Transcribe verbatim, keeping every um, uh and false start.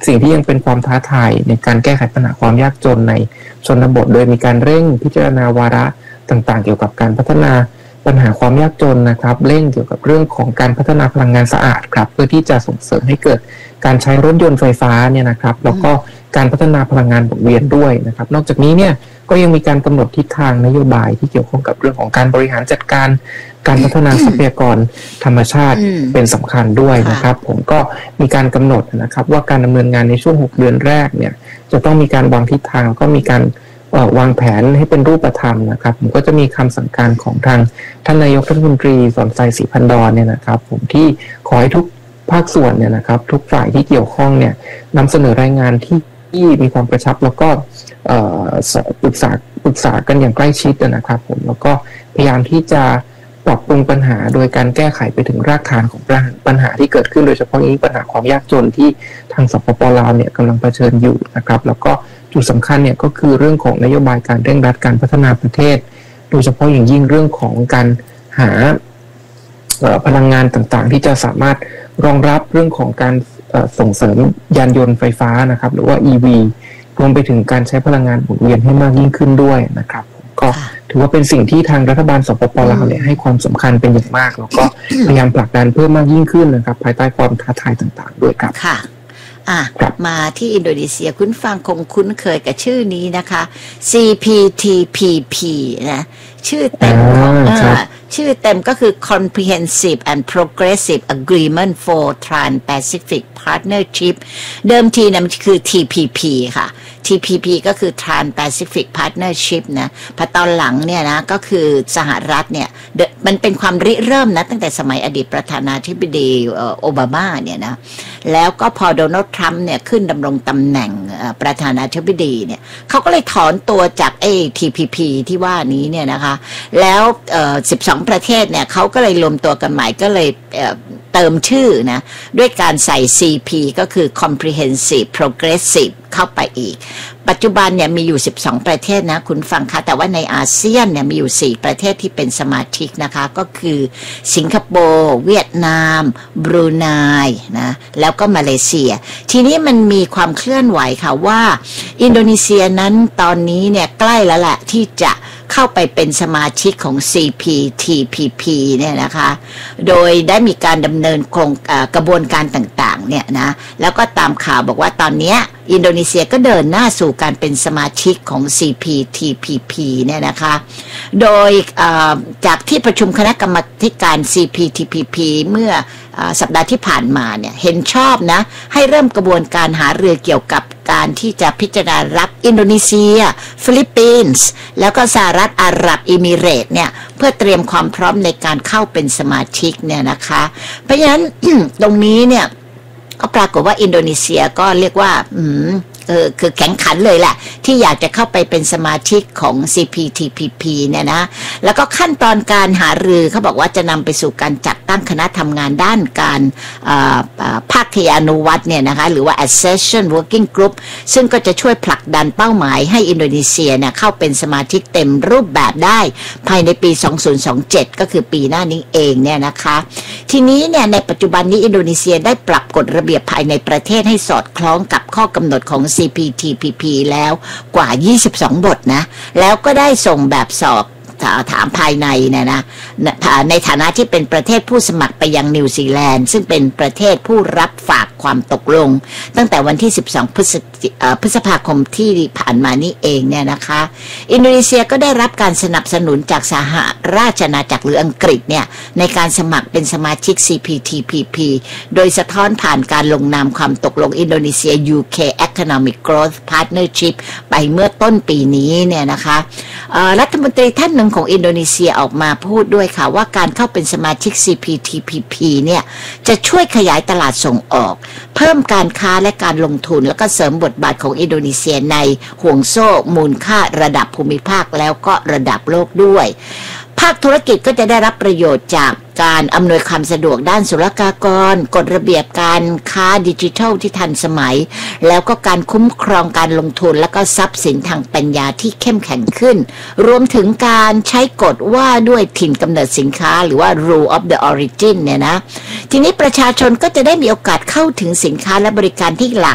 สิ่งที่ยังเป็นความท้าทายในการแก้ไขปัญหาความยากจนในชนบทโดยมีการเร่งพิจารณาวาระต่างๆเกี่ยวกับการพัฒนาปัญหาความยากจนนะครับเร่งเกี่ยวกับเรื่องของการพัฒนาพลังงานสะอาดครับเพื่อที่จะส่งเสริมให้เกิดการใช้รถยนต์ไฟฟ้าเนี่ยนะครับแล้วก็การพัฒนาพลังงานหมุนเวียนด้วยนะครับนอกจากนี้เนี่ยก็ยังมีการกำหนดทิศทางนโยบายที่เกี่ยวข้องกับเรื่องของการบริหารจัดการการพัฒนาทรัพยากรธรรมชาติเป็นสำคัญด้วยนะครับผมก็มีการกำหนดนะครับว่าการดำเนินงานในช่วงหกเดือนแรกเนี่ยจะต้องมีการวางทิศทางก็มีการวางแผนให้เป็นรูปธรรมนะครับผมก็จะมีคำสั่งการของทางท่านนายกรัฐมนตรีสอนไซศรีพันดรเนี่ยนะครับผมที่ขอให้ทุกภาคส่วนเนี่ยนะครับทุกฝ่ายที่เกี่ยวข้องเนี่ยนำเสนอรายงานที่ที่มีความกระชับแล้วก็ปรึกษาปรึกษากันอย่างใกล้ชิดนะครับผมแล้วก็พยายามที่จะปรับปรุงปัญหาโดยการแก้ไขไปถึงรากฐานของปัญหาที่เกิดขึ้นโดยเฉพาะยิ่งปัญหาความยากจนที่ทางสปป.ลาวเนี่ยกำลังเผชิญอยู่นะครับแล้วก็จุดสำคัญเนี่ยก็คือเรื่องของนโยบายการเร่งรัดการพัฒนาประเทศโดยเฉพาะอย่างยิ่งเรื่องของการหาพลังงานต่างๆที่จะสามารถรองรับเรื่องของการส่งเสริมยานยนต์ไฟฟ้านะครับหรือว่า อี วี รวมไปถึงการใช้พลังงานหมุนเวียนให้มากยิ่งขึ้นด้วยนะครับก็ถือว่าเป็นสิ่งที่ทางรัฐบาลสปป.ลาวเนี่ยให้ความสำคัญเป็นอย่างมากแล้วก็พยายามผลักดันเพิ่มมากยิ่งขึ้นนะครับภายใต้ความท้าทายต่างๆด้วยครับค่ะอ่ะมาที่อินโดนีเซียคุณฟังคงคุ้นเคยกับชื่อนี้นะคะ ซี พี ที พี พี นะชื่อเต็มของชื่อเต็มก็คือ Comprehensive and Progressive Agreement for Trans-Pacific Partnership เดิมทีนะมันคือ ที พี พี ค่ะ ที พี พี ก็คือ Trans-Pacific Partnership นะพอตอนหลังเนี่ยนะก็คือสหรัฐเนี่ยมันเป็นความริเริ่มนะตั้งแต่สมัยอดีตประธานาธิบดีโอบามาเนี่ยนะแล้วก็พอโดนัลด์ทรัมป์เนี่ยขึ้นดำรงตำแหน่งประธานาธิบดีเนี่ยเขาก็เลยถอนตัวจากไอ้ ที พี พี ที่ว่านี้เนี่ยนะคะแล้วสิบสองประเทศเนี่ยเขาก็เลยรวมตัวกันใหม่ก็เลยเติมชื่อนะด้วยการใส่ ซี พี ก็คือ Comprehensive Progressive เข้าไปอีกปัจจุบันเนี่ยมีอยู่สิบสองประเทศนะคุณฟังคะแต่ว่าในอาเซียนเนี่ยมีอยู่สี่ประเทศที่เป็นสมาชิกนะคะก็คือสิงคโปร์เวียดนามบรูไนนะแล้วก็มาเลเซียทีนี้มันมีความเคลื่อนไหวค่ะว่าอินโดนีเซียนั้นตอนนี้เนี่ยใกล้แล้วแหละที่จะเข้าไปเป็นสมาชิกของ ซี พี ที พี พี เนี่ยนะคะโดยได้มีการดำเนินโครงกระบวนการต่างๆเนี่ยนะแล้วก็ตามข่าวบอกว่าตอนนี้อินโดนีเซียก็เดินหน้าสู่การเป็นสมาชิกของ ซี พี ที พี พี เนี่ยนะคะโดยจากที่ประชุมคณะกรรมการ ซี พี ที พี พี เมื่อสัปดาห์ที่ผ่านมาเนี่ยเห็นชอบนะให้เริ่มกระบวนการหารือเกี่ยวกับการที่จะพิจารณารับอินโดนีเซียฟิลิปปินส์แล้วก็สหรัฐอาหรับเอมิเรตส์เนี่ยเพื่อเตรียมความพร้อมในการเข้าเป็นสมาชิกเนี่ยนะคะเพราะฉะนั้น ตรงนี้เนี่ยก็ปรากฏว่าอินโดนีเซียก็เรียกว่าอืมเออคือแข็งขันเลยแหละที่อยากจะเข้าไปเป็นสมาชิกของ ซี พี ที พี พี เนี่ยนะแล้วก็ขั้นตอนการหารือเขาบอกว่าจะนำไปสู่การจัดตั้งคณะทำงานด้านการภาคยานุวัตเนี่ยนะคะหรือว่า Accession Working Group ซึ่งก็จะช่วยผลักดันเป้าหมายให้อินโดนีเซียเนี่ยเข้าเป็นสมาชิกเต็มรูปแบบได้ภายในปีสองพันยี่สิบเจ็ดก็คือปีหน้านี้เองเนี่ยนะคะทีนี้เนี่ยในปัจจุบันนี้อินโดนีเซียได้ปรับกฎระเบียบภายในประเทศให้สอดคล้องกับข้อกำหนดของ ซี พี ที พี พี แล้วกว่ายี่สิบสองบทนะแล้วก็ได้ส่งแบบสอบถามภายในเนี่ยนะในฐานะที่เป็นประเทศผู้สมัครไปยังนิวซีแลนด์ซึ่งเป็นประเทศผู้รับฝากความตกลงตั้งแต่วันที่สิบสองพฤษภาคมที่ผ่านมานี้เองเนี่ยนะคะอินโดนีเซียก็ได้รับการสนับสนุนจากสหราชอาณาจักรหรืออังกฤษเนี่ยในการสมัครเป็นสมาชิก ซี พี ที พี พี โดยสะท้อนผ่านการลงนามความตกลงอินโดนีเซีย ยู เค Economic Growth Partnership ไปเมื่อต้นปีนี้เนี่ยนะคะรัฐมนตรีท่านหนึ่งของอินโดนีเซียออกมาพูดด้วยค่ะว่าการเข้าเป็นสมาชิก ซี พี ที พี พี เนี่ยจะช่วยขยายตลาดส่งออกเพิ่มการค้าและการลงทุนแล้วก็เสริมบทบาทของอินโดนีเซียในห่วงโซ่มูลค่าระดับภูมิภาคแล้วก็ระดับโลกด้วยภาคธุรกิจก็จะได้รับประโยชน์จากการอำนวยความสะดวกด้านศุลกากรกฎระเบียบการค้าดิจิทัลที่ทันสมัยแล้วก็การคุ้มครองการลงทุนและก็ทรัพย์สินทางปัญญาที่เข้มแข็งขึ้นรวมถึงการใช้กฎว่าด้วยถิ่นกำเนิดสินค้าหรือว่า rule of the origin เนี่ยนะทีนี้ประชาชนก็จะได้มีโอกาสเข้าถึงสินค้าและบริการที่หลาก